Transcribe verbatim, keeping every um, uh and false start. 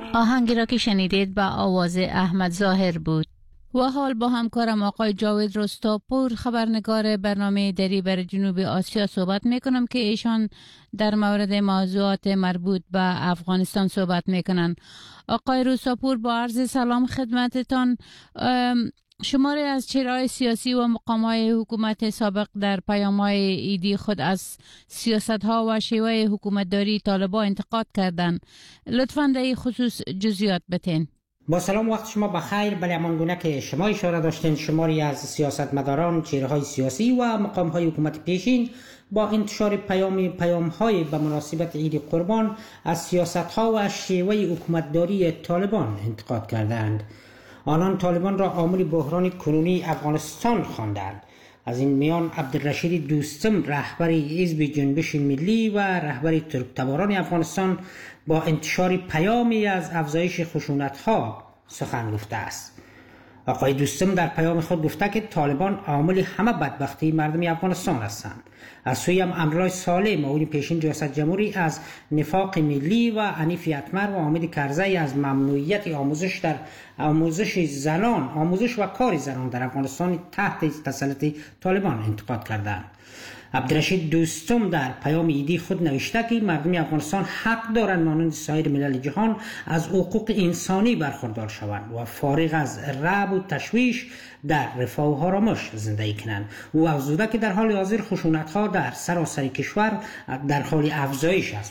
آهنگی را که شنیدید با آواز احمد ظاهر بود. و حال با همکارم آقای جاوید رستاپور خبرنگار برنامه دری بر جنوب آسیا صحبت میکنم که ایشان در مورد موضوعات مربوط به افغانستان صحبت میکنن. آقای رستاپور با عرض سلام خدمتتان، شماری از چهره‌های سیاسی و مقام‌های حکومت سابق در پیام‌های ایدی خود از سیاست‌ها و شیوه حکومتداری طالبان انتقاد کردند. لطفاً در این خصوص جزئیات بتین. با سلام، وقت شما بخیر. بله، همان گونه که شما اشاره داشتین، شماری از سیاستمداران، چهره‌های سیاسی و مقام‌های حکومت پیشین با انتشار پیام پیام‌های به مناسبت عید قربان از سیاست‌ها و شیوه حکومتداری طالبان انتقاد کردند. آنان طالبان را عامل بحران کنونی افغانستان خواندند. از این میان عبدالرشید دوستم، رهبر حزب جنبش ملی و رهبر ترکتباران افغانستان، با انتشار پیامی از افزایش خشونت‌ها سخن گفته است. آقای دوستم در پیام خود گفته که طالبان عامل همه بدبختی مردم افغانستان هستند. از سوی هم امرالله صالح، معاون پیشین ریاست جمهوری، از نفاق ملی و حنیف اتمر و حامد کرزی از ممنوعیت آموزش در آموزش زنان آموزش و کار زنان در افغانستان تحت تسلط طالبان انتقاد کردند. عبدالرشید دوستم در پیام ایدی خود نوشته که مردم افغانستان حق دارند مانند سایر ملل جهان از حقوق انسانی برخوردار شوند و فارغ از رعب و تشویش در رفاه و آرامش زندگی کنند. او افزوده که در حال حاضر خشونت‌ها در سراسر کشور در حال افزایش است